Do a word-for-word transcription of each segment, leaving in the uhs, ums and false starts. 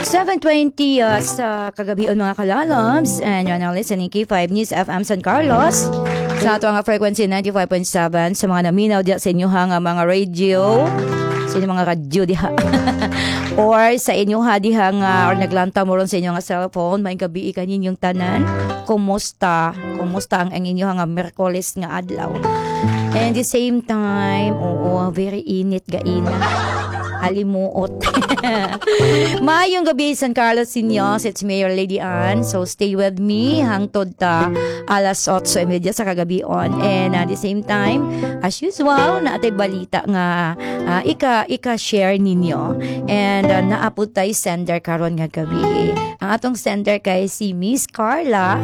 seven twenty uh, sa kagabion mga kalalams, and you're now listening K five News F M San Carlos sa ato nga frequency ninety-five point seven sa mga naminaw diya sa inyo nga mga radio, sa inyo mga radyo diha or sa inyo ha diha nga or naglanta mo ron sa inyo nga cellphone. May gabi kaninyong tanan, kumusta kumusta ang ang inyo nga Merkoles nga adlaw, and the same time oo very init gaina halimuot. Maayong gabi San Carlos Inyos, it's Mayor Lady Ann. So stay with me hangtod ta alas otso e media sa kagabion, and at the same time as usual na atay balita nga uh, ika ika share ninyo, and uh, naapod tay sender karon nga gabi. Ang atong sender kay si Miss Carla.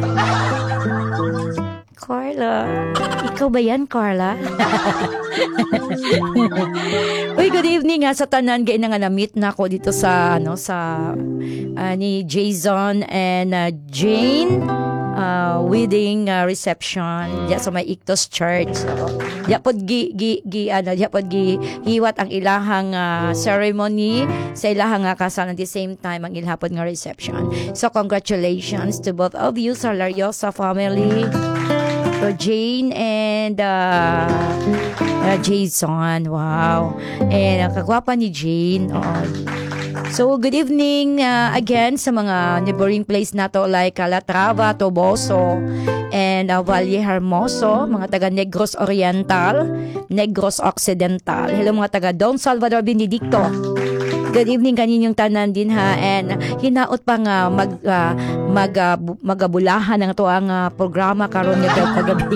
Carla, ikaw ba yan, Carla? Uy, good evening nga sa tanan. Gaya na nga na-meet na ako dito sa, ano, sa, uh, ni Jason and uh, Jane uh, wedding uh, reception diya sa may Ictus Church. So, diya pod gi, gi, gi, ano, diya pod gi, hiwat ang ilahang uh, ceremony sa ilahang uh, kasal at the same time ang ilhapod nga reception. So, congratulations to both of you sa Lariosa family. So, Jane and uh, uh, Jason. Wow. And ang kagwapa ni Jane. Oh. So, good evening uh, again sa mga neighboring place na to like Calatrava, Toboso, and uh, Valle Hermoso, mga taga Negros Oriental, Negros Occidental. Hello mga taga Don Salvador Benedicto. Good evening kaninyong tanan din ha, and hinaot pa nga mag uh, mag uh, magabulahan ng to ang uh, programa karon nga kagabi.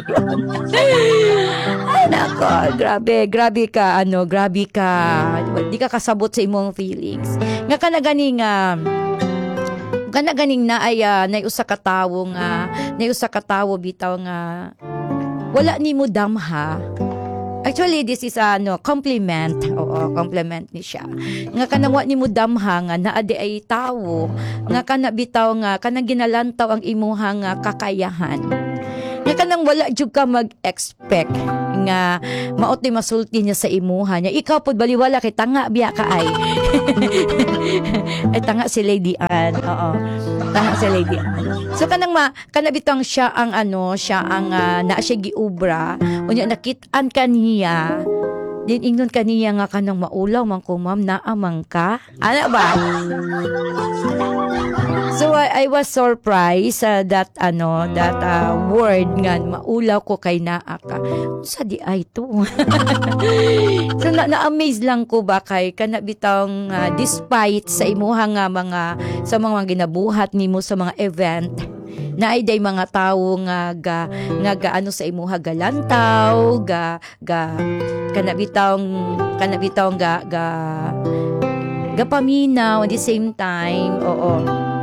Ay nako, grabe, grabe ka ano, grabe ka. Di ka kasabot sa imong feelings. Nga kana ganing uh, kana ganing na ay uh, nay usa ka tawo nga, nay usa ka tawo bitaw nga wala nimo damha. Actually, this is a ano, compliment. Oo, compliment ni siya. Nga kanang ni mo damha nga naadi ay tawo, nga kana bitaw nga kanang ginalantaw ang imuha nga kakayahan. Nga kanang wala jud ka mag-expect nga maot ni masulti niya sa imuha niya. Ikaw pod baliwala kay tanga biya ka ay. Ay tanga si Lady Ann. Oo. Tanga si Lady Ann. So kanang ma kanabitang siya ang ano, siya ang uh, na siya giubra, unya nakit-an kaniya. Din ingnon kaniya nga kanang maulaw man ko ma'am na amang ka. Ano ba? So I, I was surprised uh, that ano that uh, word nga maulaw ko kay naa ka. Sa di ay to. So na, na-amaze lang ko ba kay kana bitang uh, despite sa imuha nga mga sa mga ginabuhat nimo sa mga event na ay day mga tawo nga ga, nga ga ano sa imuha galantaw ga ga kanabitang kanabitang ga ga ga paminaw at the same time. Oo.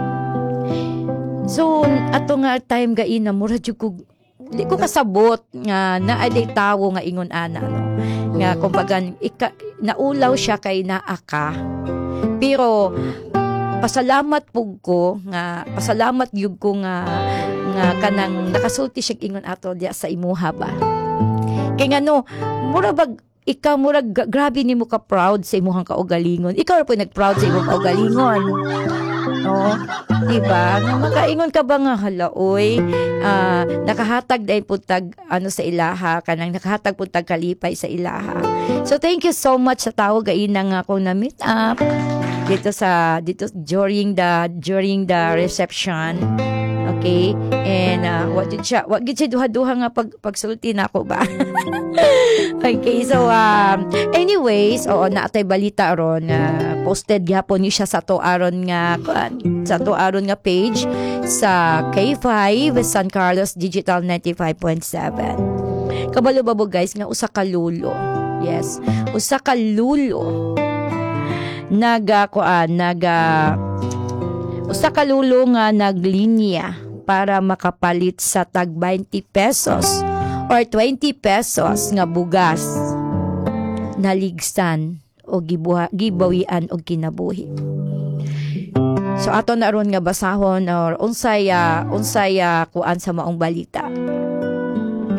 So ato nga time gain na mura jud ko di ko kasabot nga na ay tawo nga ingon ana no nga kumbaga ika, naulaw siya kay naa ka, pero pasalamat pug ko nga pasalamat gyud ko nga nga kanang nakasulti siya ingon ato diya sa imuha ba kay nga no mura bag ikaw mura grabe nimo ka proud sa imuhang kaugalingon. Ikaw ra po nag-proud sa imong kaugalingon. No? Diba? Makaingon ka ba nga halaoy uh, nakahatag dahil putag ano sa ilaha kanang nakahatag putag kalipay sa ilaha. So thank you so much sa tao gaina nga akong na meet up dito sa dito during the during the reception. Okay? And uh, what did siya? What did siya duha-duha nga pag, pagsulti na ako ba? Okay, so um, anyways, oo, naatay balita ron. Uh, posted gyapon ni siya sa to aron nga sa to aron nga page sa K five San Carlos Digital ninety-five point seven. Kabalo babo guys nga usa ka lulo. Yes, usa ka lulo. Naga kuan, naga usa ka lulo nga naglinya para makapalit sa tag twenty pesos or twenty pesos nga bugas naligsan o gibuha, gibawian og kinabuhi. So ato na ron nga basahon or unsay uh, unsay uh, kuan sa maong balita.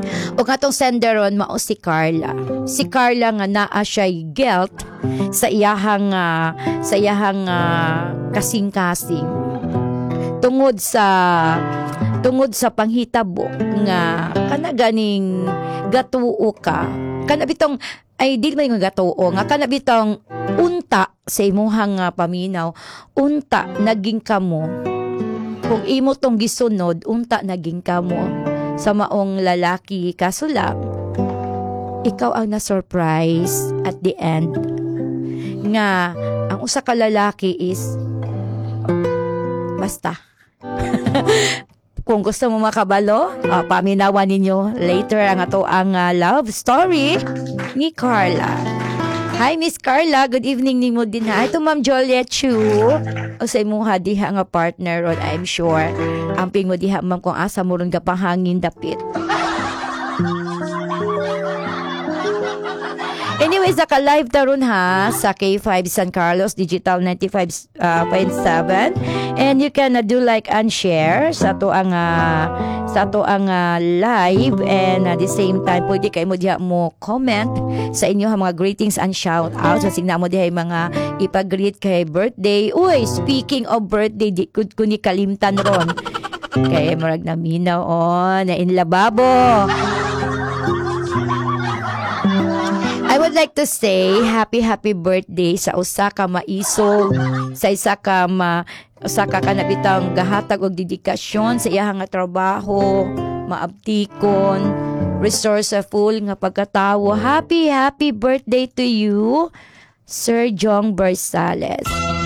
O katong senderon mao si Carla. Si Carla nga naa siya'y guilt sa iyahang uh, sa iyahang uh, kasing-kasing. Tungod sa tungod sa panghitabo nga kana ganing gatuo ka. Kana bitong ay di man nga gatuo nga kana bitong unta sa imuhang uh, paminaw, unta naging kamo. Kung imo tong gisunod, unta naging kamo sa maong lalaki, kaso lang ikaw ang na-surprise at the end nga ang usa ka lalaki is basta. Kung gusto mo makabalo, uh, paminawan ninyo later ang ato ang uh, love story ni Carla. Hi Miss Carla, good evening nimo din ha. Ito Ma'am Joliet Chu. O sa imuha diha nga partner ron, I'm sure. Amping mo diha ma'am kung asa mo ron gapahangin dapit. Anyways, naka live taron ha sa K five San Carlos Digital ninety-five point seven, and you can uh, do like and share sa to ang uh, sa to ang uh, live, and at uh, the same time pwede kay mo diha mo comment sa inyo ha mga greetings and shout out sa signa mo diha mga ipag-greet kay birthday. Uy, speaking of birthday, di kud ko ni kalimtan ron. Kay murag naminaw on na in lababo. I would like to say happy happy birthday sa usa ka maisog, sa isa ka ma usa ka kanabitang gahatag og dedikasyon sa iyang nga trabaho, maabtikon, resourceful nga pagkatawo. Happy happy birthday to you, Sir Jong Barsales.